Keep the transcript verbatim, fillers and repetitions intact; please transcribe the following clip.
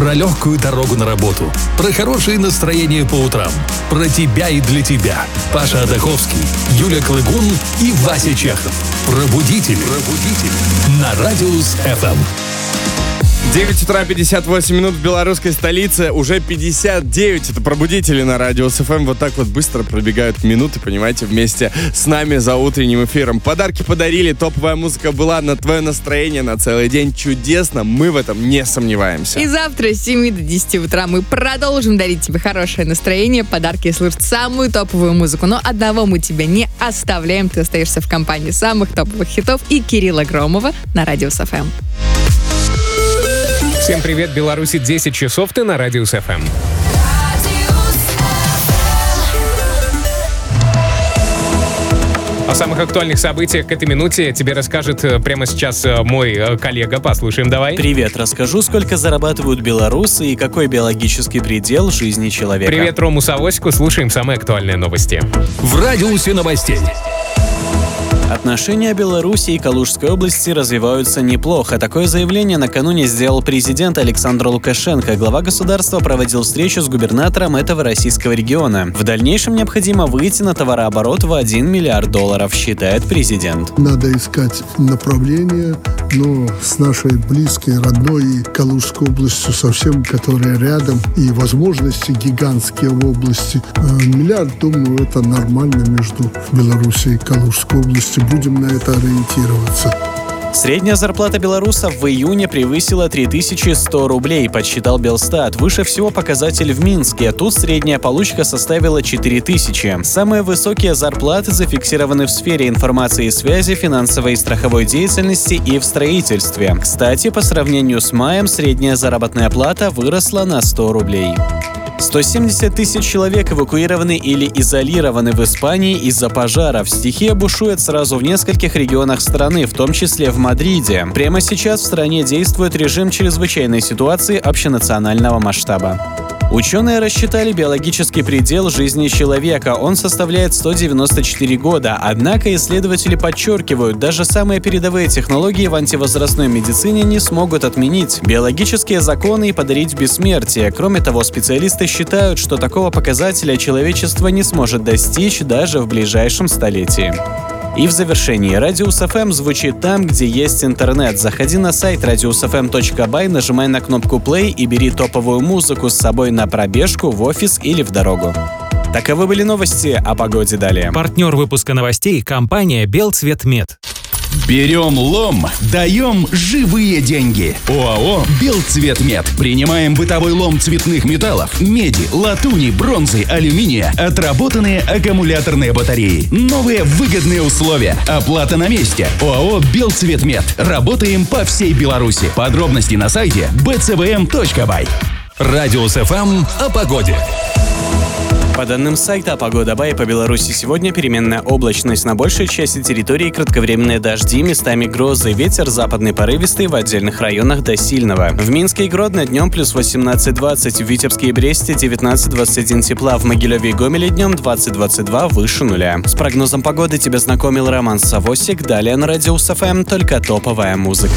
Про легкую дорогу на работу, про хорошее настроение по утрам, про тебя и для тебя. Паша Адаховский, Юля Клыгун и Вася Чехов. Пробудитель. Пробудитель. На Радиус эф эм. девять утра пятьдесят восемь минут в белорусской столице, уже пятьдесят девять, это пробудители на Радиус эф эм. Вот так вот быстро пробегают минуты, понимаете, вместе с нами за утренним эфиром. Подарки подарили, топовая музыка была, на твое настроение на целый день чудесно, мы в этом не сомневаемся. И завтра с семи до десяти утра мы продолжим дарить тебе хорошее настроение, подарки и слушать самую топовую музыку. Но одного мы тебя не оставляем, ты остаешься в компании самых топовых хитов и Кирилла Громова на Радиус эф эм. Всем привет, Беларуси, десять часов, ты на Радиус эф эм. О самых актуальных событиях к этой минуте тебе расскажет прямо сейчас мой коллега. Послушаем, давай. Привет, расскажу, сколько зарабатывают белорусы и какой биологический предел жизни человека. Привет, Рому Савосику, слушаем самые актуальные новости. В радиусе новостей. Отношения Беларуси и Калужской области развиваются неплохо. Такое заявление накануне сделал президент Александр Лукашенко. Глава государства проводил встречу с губернатором этого российского региона. В дальнейшем необходимо выйти на товарооборот в один миллиард долларов, считает президент. Надо искать направление, но с нашей близкой, родной Калужской областью совсем, которая рядом, и возможности гигантские в области. Миллиард, думаю, это нормально между Беларусью и Калужской областью. Будем на это ориентироваться. Средняя зарплата белорусов в июне превысила три тысячи сто рублей, подсчитал Белстат. Выше всего показатель в Минске. Тут средняя получка составила четыре тысячи. Самые высокие зарплаты зафиксированы в сфере информации и связи, финансовой и страховой деятельности и в строительстве. Кстати, по сравнению с маем, средняя заработная плата выросла на сто рублей. сто семьдесят тысяч человек эвакуированы или изолированы в Испании из-за пожаров. Стихия бушует сразу в нескольких регионах страны, в том числе в Мадриде. Прямо сейчас в стране действует режим чрезвычайной ситуации общенационального масштаба. Ученые рассчитали биологический предел жизни человека. Он составляет сто девяносто четыре года. Однако исследователи подчеркивают, даже самые передовые технологии в антивозрастной медицине не смогут отменить биологические законы и подарить бессмертие. Кроме того, специалисты считают, что такого показателя человечество не сможет достичь даже в ближайшем столетии. И в завершении, Радиус эф эм звучит там, где есть интернет. Заходи на сайт радиус эф эм точка бай, нажимай на кнопку play и бери топовую музыку с собой на пробежку, в офис или в дорогу. Таковы были новости, о погоде далее. Партнер выпуска новостей – компания «Белцветмет». Берем лом, даем живые деньги. ОАО «Белцветмет». Принимаем бытовой лом цветных металлов, меди, латуни, бронзы, алюминия, отработанные аккумуляторные батареи. Новые выгодные условия. Оплата на месте. ОАО «Белцветмет». Работаем по всей Беларуси. Подробности на сайте би цэ вэ эм точка бай. Радиус эф эм о погоде. По данным сайта «Погода Бай», по Беларуси сегодня переменная облачность. На большей части территории кратковременные дожди, местами грозы. Ветер западный порывистый, в отдельных районах до сильного. В Минске и Гродно днем плюс восемнадцать двадцать, в Витебске и Бресте девятнадцать двадцать один тепла, в Могилеве и Гомеле днем двадцать двадцать два выше нуля. С прогнозом погоды тебя знакомил Роман Савосик. Далее на Радиус эф эм только топовая музыка.